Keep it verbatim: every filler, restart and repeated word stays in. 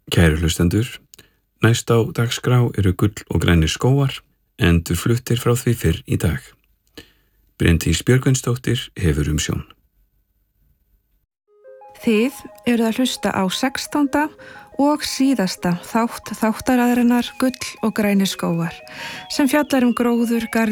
Kæru hlustendur, næst á dagskrá eru Gull og grænir skógar, endur fluttir frá því fyrr í dag. Bryndís Björgvinsdóttir hefur umsjón. Þið eruð að hlusta á sextánda og síðasta þátt þáttaraðrinnar Gull og grænir skógar, sem fjallar um gróður, garð